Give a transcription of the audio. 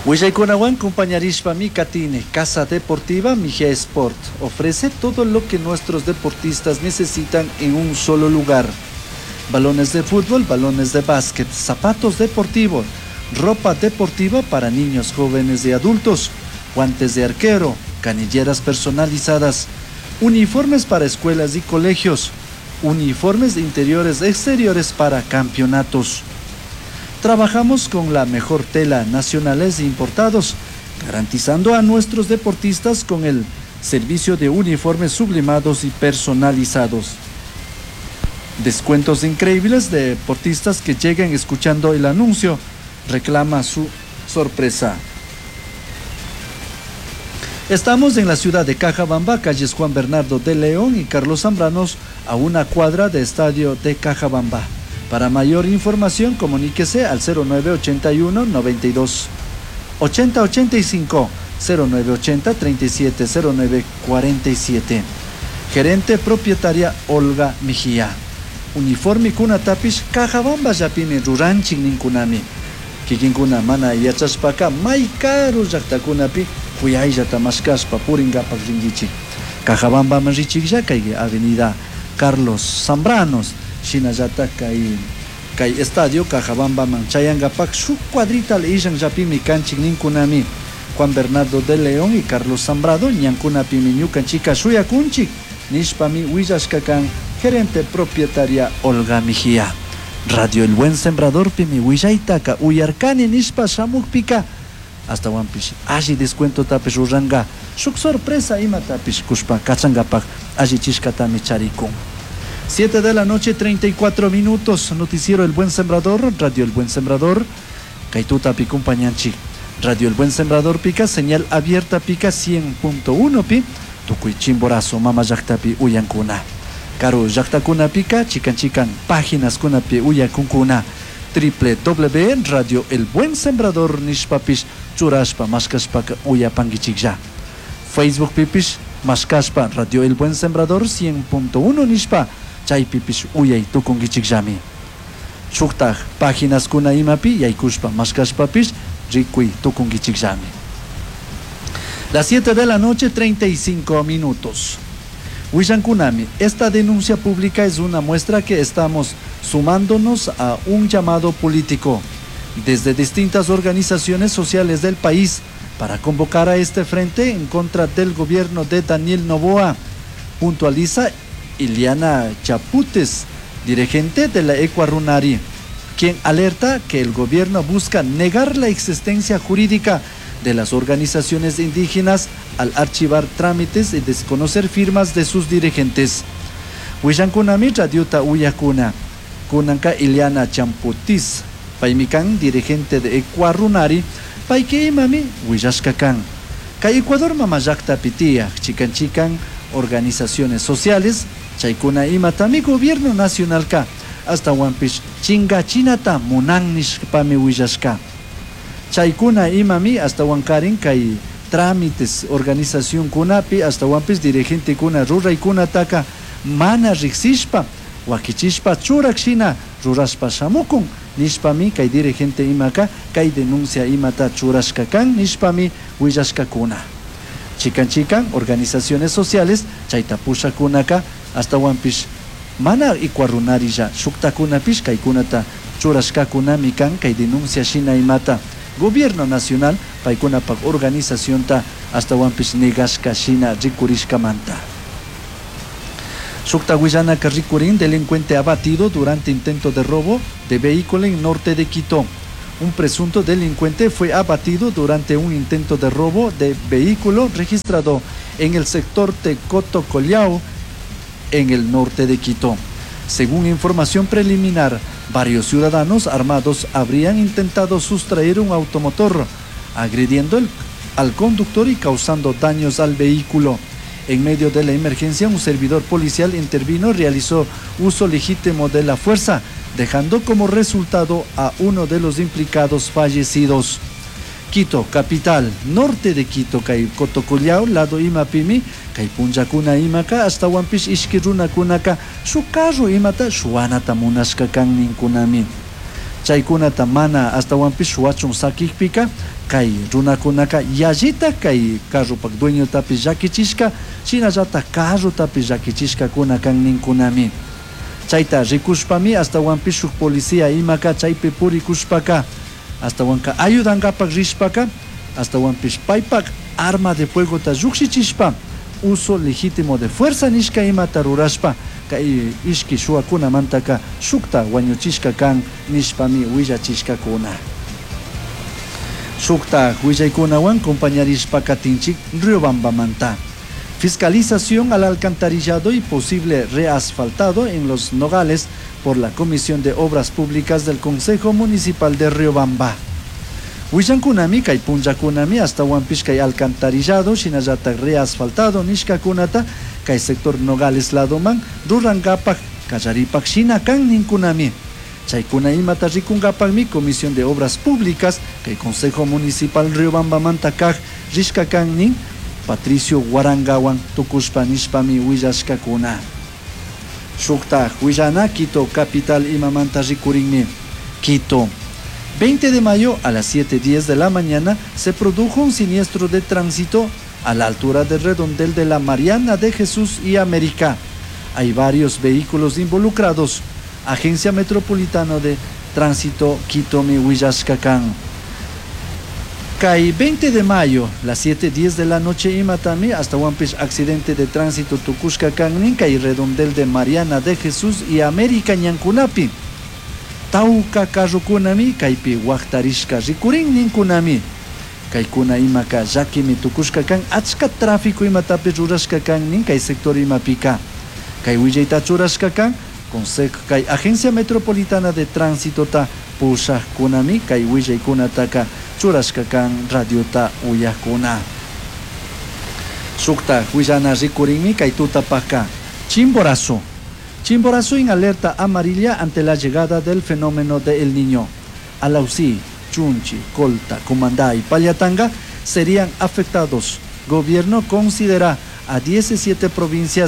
Huaycaykunawan compañarishpa mi Catine, Casa Deportiva Mejía Sport. Ofrece todo lo que nuestros deportistas necesitan en un solo lugar. Balones de fútbol, balones de básquet, zapatos deportivos, ropa deportiva para niños, jóvenes y adultos, guantes de arquero, canilleras personalizadas, uniformes para escuelas y colegios, uniformes interiores y exteriores para campeonatos. Trabajamos con la mejor tela, nacionales e importados, garantizando a nuestros deportistas con el servicio de uniformes sublimados y personalizados. Descuentos increíbles de deportistas que lleguen escuchando el anuncio. Reclama su sorpresa. Estamos en la ciudad de Cajabamba, calles Juan Bernardo de León y Carlos Zambranos, a una cuadra de estadio de Cajabamba. Para mayor información, comuníquese al 0981 92 8085 0980 37 09 47. Gerente propietaria Olga Mejía. Uniforme kuna tapish Cajabamba yapini ruranchik ninkunami. Kikinkuna mana yachashpaka may caro llaqtakunapi kuyayllata mashkashpa puringapak ringichik. Cajabamba richiqlla kay avenida Carlos Zambranos. Shinallata kay estadio Cajabamba manchayangapak shuk cuadrita leishan yapimi kanchik ninkunami. Juan Bernardo de León y Carlos Zambrado ñankunapimi ñukanchika shuyakunchik nishpami willashkakan gerente propietaria Olga Mejía. Radio El Buen Sembrador pimi willaitaka uyarkani nishpa shamukpika hasta wampish alli descuento tapish ruranga shuk sorpresa ima tapish kushpa kachangapak alli chishkatami charikun. 7 de la noche, 34 minutos. Noticiero El Buen Sembrador, Radio El Buen Sembrador. Kaituta pi compañanchi. Radio El Buen Sembrador pica, señal abierta pica 100.1 pi. Tukuy chimborazo, mama yaktapi uyankuna. Karu yaktakuna pica, chican, páginas kuna pi uyakunkuna. www.radioelbuensembrador nishpapish churashpa mashkashpaka uyapangichikya. Facebook pipish mashkashpa Radio El Buen Sembrador 100.1 nishpa. Chay pipish uyay tukungichikllami. Shuktaj páginas kuna imapi yaykushpa mashkashpapish rikuy tukungichikllami. Las 7 de la noche, 35 minutos. Huillankunami, esta denuncia pública es una muestra que estamos sumándonos a un llamado político desde distintas organizaciones sociales del país para convocar a este frente en contra del gobierno de Daniel Noboa, puntualiza Iliana Chaputes, dirigente de la Ecuarunari, quien alerta que el gobierno busca negar la existencia jurídica de las organizaciones indígenas al archivar trámites y desconocer firmas de sus dirigentes. Huillankunami radiuta uyakuna, kunanka Iliana Champutis, paimikan dirigente de Ecuarunari, paike imami huillashkakan. Ka Ecuador mamayakta pitia, chican organizaciones sociales, chaykuna imatami gobierno nacional ka, hasta wampish chinga chinata munannish pami huillashka. Chaykuna imami hasta wankarin kay trámites organización kunapi hasta wampish dirigente kuna ruray kunataka mana riksishpa wakichishpa churakshina rurashpa shamukun nishpami kay dirigente imaka kay denuncia imata churashkakan nishpami huillashkakuna. Chican organizaciones sociales chaytapusha kunaka hasta wampish mana ikuarunarilla shuktakunapish kay kunata churashkakunami kan kay denuncia shina imata gobierno nacional paykunapak organización ta hasta wampish negashka shina rikurishkamanta. Shukta Huillanaka rikurin, delincuente abatido durante intento de robo de vehículo en norte de Quito. Un presunto delincuente fue abatido durante un intento de robo de vehículo registrado en el sector de Cotocollao, en el norte de Quito. Según información preliminar, varios ciudadanos armados habrían intentado sustraer un automotor, agrediendo al conductor y causando daños al vehículo. En medio de la emergencia, un servidor policial intervino y realizó uso legítimo de la fuerza, dejando como resultado a uno de los implicados fallecidos. Quito, capital, norte de Quito, kay Cotocollao, lado imapimi, kay punchakuna imaka, hasta wampish ishkiruna kunaka, su carro imata, shuanata munashka kan ninkunami. chaykunata mana astawan huachun sakikpika kay runakunaka yallita kay carropak dueñotapish llakichishka shinallatak carrotapish llakichishka kuna kan ninkunami. Chayta rikushpami astawanpish shuk policía imaka chaypi purikushpaka astawanka ayudankapak rishpaka astawanpish paypak arma de fuego ta llukshichishpa uso legítimo de fuerza nishka imata rurashpa kay ishki shuwakunamantaka shukta wañuchishka kan nishpami willachishkakuna. Shukta willaykunawan compañarishpa katinchik Riobambamanta. Fiscalización al alcantarillado y posible reasfaltado en los Nogales por la Comisión de Obras Públicas del Consejo Municipal de Riobamba. Willankunami kay punllakunami hasta wanpish kay alcantarillado shinallatak reasfaltado nishkakunata kay sector Nogales ladoman rurangapak kallaripak shinakan ninkunami. Chaykuna imata rikungapakmi Comisión de Obras Públicas kay Consejo Municipal Riobambamanta kaq rishkakan nin Patricio Guarangawan tukushpa nishpami willashkakuna. Shukta Huillana, Quito capital imamanta rikurinmi. Quito. 20 de mayo a las 7:10 de la mañana se produjo un siniestro de tránsito a la altura del redondel de la Mariana de Jesús y América. Hay varios vehículos involucrados. Agencia Metropolitana de Tránsito Quito-mi Huillashkakan. Kay 20 de mayo, las 7:10 de la noche imatami hasta Wampish accidente de tránsito Tukushkakan nin kay redondel de Mariana de Jesús y América ñankunapi. Tauka carrukunami kaypi waqtarishka rikurin ninkunami. Kaykuna imaka llakimi tukushkakan achka tráfico imatapi rurashkakan nin kay sector imapika. Kay willayta churashkakan Consejo kay Agencia Metropolitana de Tránsito ta pushaqkunami kay willaykunataka churashkakan radiota uyakuna. Shukta Huillana rikurinmi kay tutapaka. Chimborazo. Chimborazo en alerta amarilla ante la llegada del fenómeno de El Niño. Alausí, Chunchi, Colta, Comandá y Pallatanga serían afectados. Gobierno considera a 17 provincias